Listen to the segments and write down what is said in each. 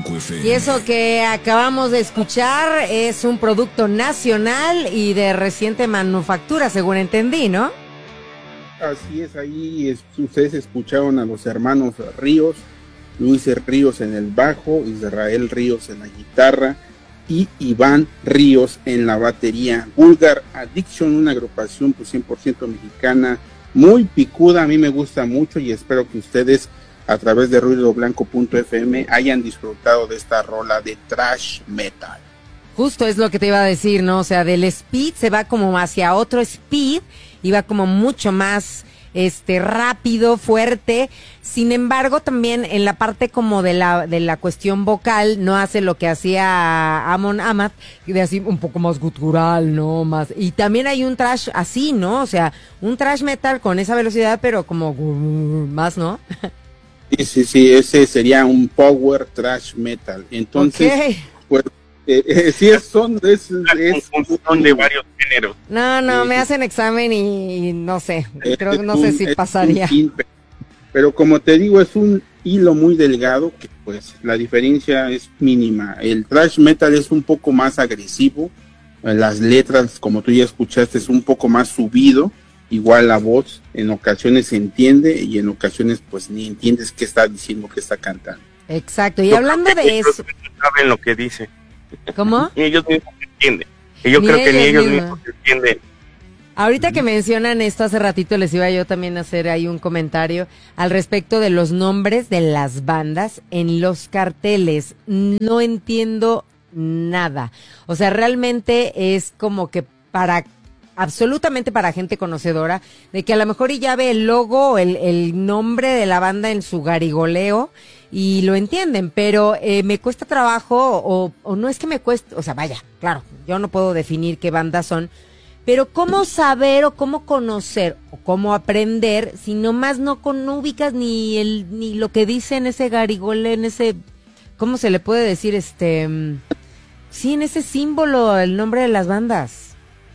Blanco FM. Y eso que acabamos de escuchar es un producto nacional y de reciente manufactura, según entendí, ¿no? Así es, ahí ustedes escucharon a los hermanos Ríos, Luis Ríos en el bajo, Israel Ríos en la guitarra y Iván Ríos en la batería. Vulgar Addiction, una agrupación pues 100% mexicana, muy picuda, a mí me gusta mucho y espero que ustedes a través de ruidoblanco.fm hayan disfrutado de esta rola de thrash metal. Justo es lo que te iba a decir, ¿no? O sea, del speed se va como hacia otro speed y va como mucho más rápido, fuerte. Sin embargo, también en la parte como de la cuestión vocal no hace lo que hacía Amon Amarth, de así un poco más gutural, ¿no? Más. Y también hay un thrash así, ¿no? O sea, un thrash metal con esa velocidad, pero como más, ¿no? Sí, ese sería un power thrash metal. Entonces, okay. Pues, sí, son de varios géneros. No, me hacen examen y no sé, no sé si pasaría. Pero como te digo, es un hilo muy delgado que pues la diferencia es mínima. El thrash metal es un poco más agresivo, las letras, como tú ya escuchaste, es un poco más subido, igual la voz en ocasiones se entiende y en ocasiones pues ni entiendes qué está diciendo, qué está cantando. Exacto, y hablando de eso... saben lo que dice. ¿Cómo? Ni ellos mismos entienden. Y yo creo que ni ellos mismos entienden. Ahorita que mencionan esto, hace ratito les iba yo también a hacer ahí un comentario al respecto de los nombres de las bandas en los carteles. No entiendo nada. O sea, realmente es como que absolutamente para gente conocedora, de que a lo mejor ya ve el logo, el nombre de la banda en su garigoleo y lo entienden, pero me cuesta trabajo o no es que me cueste, o sea, vaya, claro, yo no puedo definir qué bandas son, pero cómo saber o cómo conocer o cómo aprender si nomás no ubicas ni lo que dice en ese garigole, en ese, ¿cómo se le puede decir? Sí, en ese símbolo, el nombre de las bandas.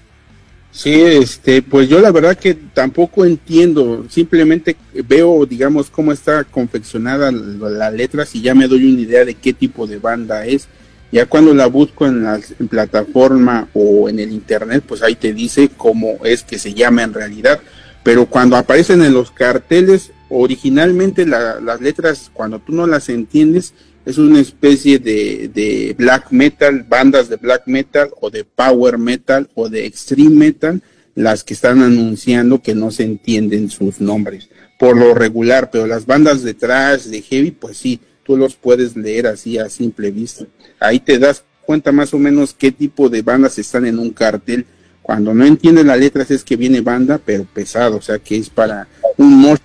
Sí, pues yo la verdad que tampoco entiendo, simplemente veo, digamos, cómo está confeccionada la letra, si ya me doy una idea de qué tipo de banda es. Ya cuando la busco en plataforma o en el internet, pues ahí te dice cómo es que se llama en realidad. Pero cuando aparecen en los carteles, originalmente las letras, cuando tú no las entiendes, es una especie de black metal, bandas de black metal o de power metal o de extreme metal, las que están anunciando que no se entienden sus nombres por lo regular, pero las bandas de thrash, de heavy, pues sí, tú los puedes leer así a simple vista. Ahí te das cuenta más o menos qué tipo de bandas están en un cartel. Cuando no entiendes las letras es que viene banda, pero pesado, o sea que es para un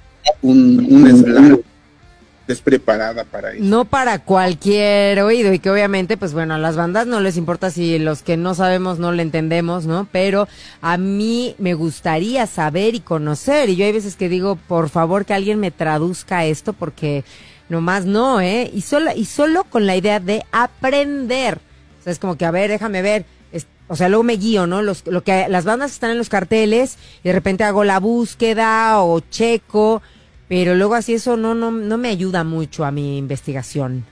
slam. Es preparada para eso. No para cualquier oído y que obviamente, pues bueno, a las bandas no les importa si los que no sabemos no le entendemos, ¿no? Pero a mí me gustaría saber y conocer y yo hay veces que digo, por favor que alguien me traduzca esto porque nomás no, y solo con la idea de aprender. O sea, es como que, a ver, déjame ver, o sea, luego me guío, ¿no? Las bandas que están en los carteles y de repente hago la búsqueda o checo. Pero luego así eso no me ayuda mucho a mi investigación.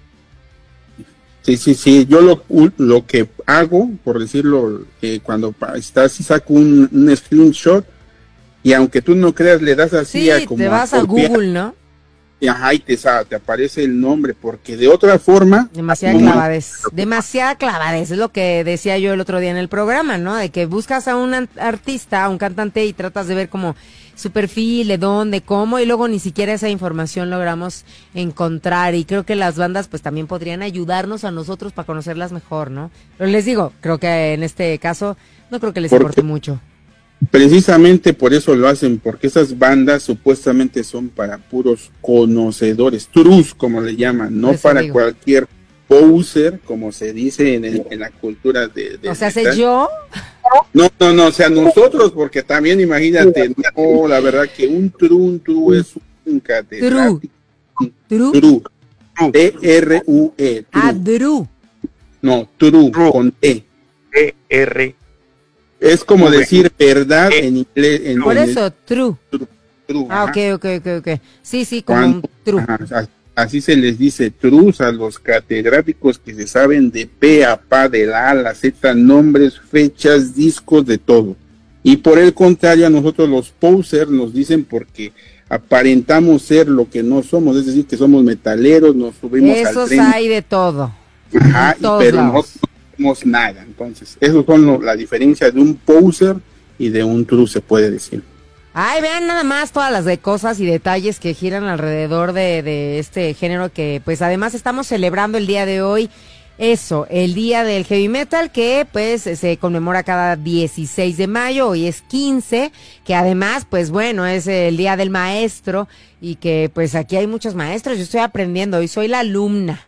Sí. Yo lo que hago, por decirlo, cuando si saco un screenshot y aunque tú no creas, le das así sí, te vas a Google, ¿no? Y ajá, y te aparece el nombre, porque de otra forma... Demasiada clavadez, es lo que decía yo el otro día en el programa, ¿no? De que buscas a un artista, a un cantante y tratas de ver como su perfil, de dónde, cómo, y luego ni siquiera esa información logramos encontrar, y creo que las bandas pues también podrían ayudarnos a nosotros para conocerlas mejor, ¿no? Pero les digo, creo que en este caso no creo que les importe mucho. Precisamente por eso lo hacen, porque esas bandas supuestamente son para puros conocedores, trus como le llaman, no para cualquier poser, como se dice en la cultura de o sea, ¿sé yo? No, o sea, nosotros, porque también imagínate, no, la verdad que un true es un catedrático. True. T-R-U-E. True. No, true, con T. T-R. Es como decir verdad en inglés. Por eso, true. True, ok. Sí, como un true. así se les dice trus a los catedráticos que se saben de pe a pa, de la a la z, nombres, fechas, discos, de todo. Y por el contrario, a nosotros los posers nos dicen porque aparentamos ser lo que no somos, es decir, que somos metaleros, nos subimos al tren. Esos hay de todo. Ajá, pero no somos nada. Entonces, esos son la diferencia de un poser y de un true, se puede decir. Ay, vean nada más todas las de cosas y detalles que giran alrededor de este género que pues además estamos celebrando el día de hoy. Eso, el día del heavy metal que pues se conmemora cada 16 de mayo, hoy es 15, que además pues bueno, es el día del maestro y que pues aquí hay muchos maestros, yo estoy aprendiendo y soy la alumna.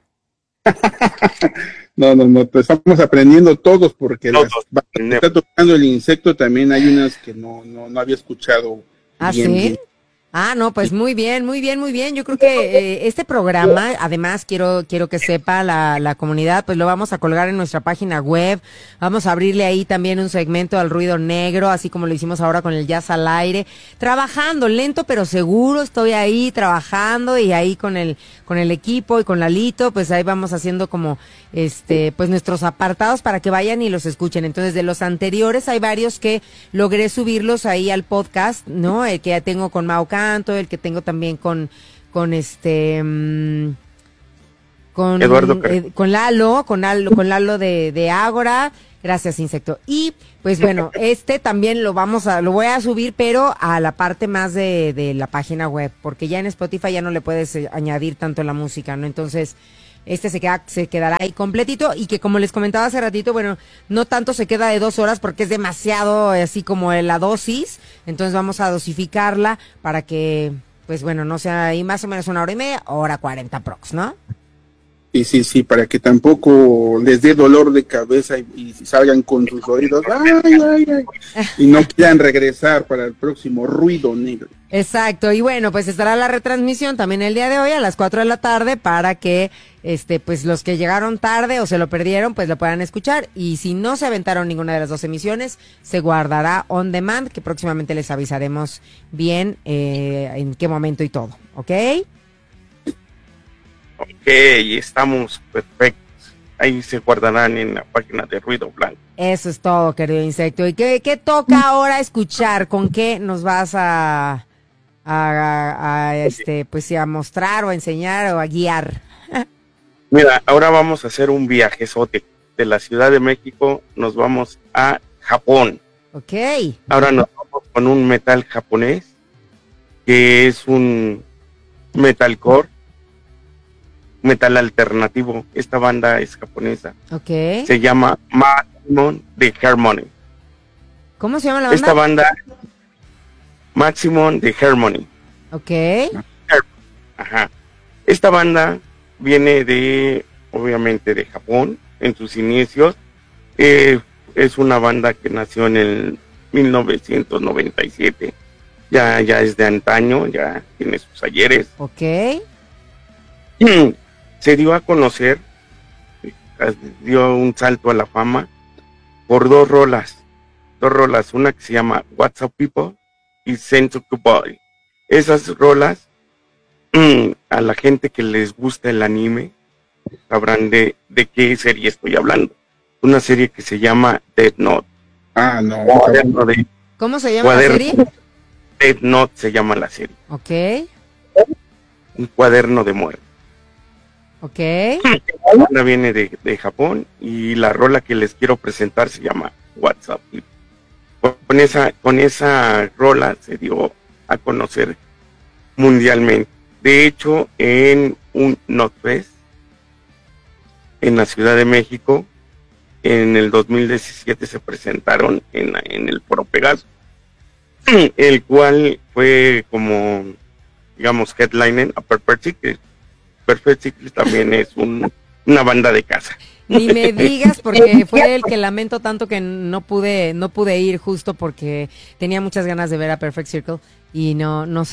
No, pues estamos aprendiendo todos porque está tocando el insecto, también hay unas que no había escuchado. ¿Ah, bien, sí? bien. Ah, no, pues muy bien. Yo creo que este programa, además quiero que sepa la comunidad, pues lo vamos a colgar en nuestra página web. Vamos a abrirle ahí también un segmento al ruido negro, así como lo hicimos ahora con el jazz al aire. Trabajando, lento pero seguro, estoy ahí trabajando y ahí con el equipo y con Lalito, pues ahí vamos haciendo como pues nuestros apartados para que vayan y los escuchen. Entonces, de los anteriores hay varios que logré subirlos ahí al podcast, ¿no? El que ya tengo con Mau Canto, el que tengo también con Eduardo con Lalo de Ágora. Gracias, Insecto. Y pues bueno, también lo voy a subir, pero a la parte más de la página web, porque ya en Spotify ya no le puedes añadir tanto la música, ¿no? Entonces, se quedará ahí completito, y que como les comentaba hace ratito, bueno, no tanto se queda de 2 horas porque es demasiado así como la dosis, entonces vamos a dosificarla para que, pues bueno, no sea ahí más o menos 1 hora y media, 1:40 prox, ¿no? Sí, para que tampoco les dé dolor de cabeza y salgan con sus oídos, ay, y no quieran regresar para el próximo ruido negro. Exacto, y bueno, pues estará la retransmisión también el día de hoy a las 4 de la tarde para que, pues los que llegaron tarde o se lo perdieron, pues lo puedan escuchar, y si no se aventaron ninguna de las 2 emisiones, se guardará on demand, que próximamente les avisaremos bien en qué momento y todo, ¿ok? Ok, estamos perfectos. Ahí se guardarán en la página de Ruido Blanco. Eso es todo, querido Insecto. ¿Y qué toca ahora escuchar? ¿Con qué nos vas a pues a mostrar o a enseñar o a guiar? Mira, ahora vamos a hacer un viajezote. De la Ciudad de México nos vamos a Japón. Ok. Ahora nos vamos con un metal japonés, que es un metalcore, metal alternativo. Esta banda es japonesa. Ok. Se llama Maximum The Harmony. ¿Cómo se llama la banda? Esta banda, Maximum The Harmony. Ok. Ajá. Esta banda viene obviamente de Japón en sus inicios. Es una banda que nació en el 1997. Ya es de antaño, ya tiene sus ayeres. Ok. Se dio a conocer, dio un salto a la fama por 2 rolas, una que se llama What's Up People y Sense of Boy. Esas rolas, a la gente que les gusta el anime, sabrán de qué serie estoy hablando. Una serie que se llama Death Note. No. ¿Cómo se llama la serie? Death Note se llama la serie. Ok. Un cuaderno de muerte. Ok. La banda viene de Japón y la rola que les quiero presentar se llama What's Up. Con esa rola se dio a conocer mundialmente. De hecho, en un NotFest en la Ciudad de México, en el 2017 se presentaron en el Foro Pegaso, el cual fue como, digamos, headliner a Perfect Secret. Perfect Secret también es una banda de casa. Ni me digas, porque fue el que lamento tanto que no pude ir, justo porque tenía muchas ganas de ver a Perfect Circle y no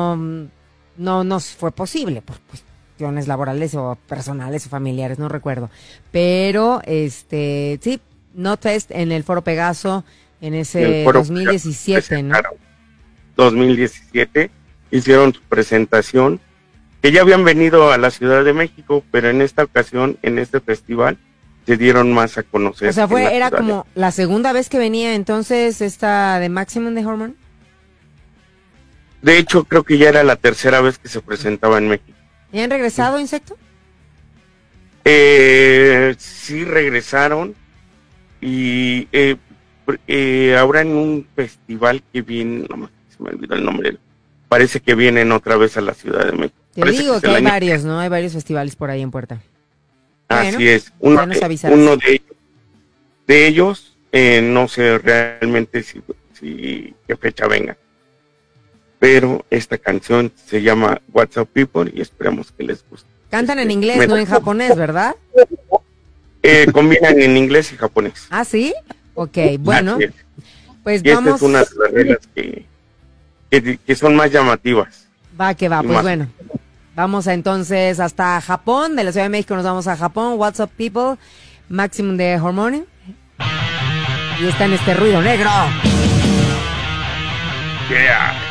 fue posible por cuestiones laborales o personales o familiares, no recuerdo. Pero sí, NotFest en el Foro Pegaso en ese 2017, ¿no? 2017 hicieron su presentación, que ya habían venido a la Ciudad de México, pero en esta ocasión, en este festival, se dieron más a conocer. O sea, era como la segunda vez que venía entonces esta de Maximum de Hormone. De hecho, creo que ya era la tercera vez que se presentaba en México. ¿Y han regresado, Insecto? Sí regresaron y ahora en un festival que viene, no se me olvidó el nombre, parece que vienen otra vez a la Ciudad de México. Te parece digo que hay varios, ¿no? Hay varios festivales por ahí en puerta. Así bueno, es. Uno de ellos, no sé realmente si qué fecha venga. Pero esta canción se llama What's Up People y esperamos que les guste. Cantan en inglés, no en japonés, ¿verdad? Combinan en inglés y japonés. ¿Ah, sí? Ok, bueno. Pues y vamos. Esta es una de las reglas que son más llamativas. Va que va, pues bueno. Vamos entonces hasta Japón. De la Ciudad de México nos vamos a Japón. What's Up People, Maximum de Hormone. Y está en este ruido negro. Yeah.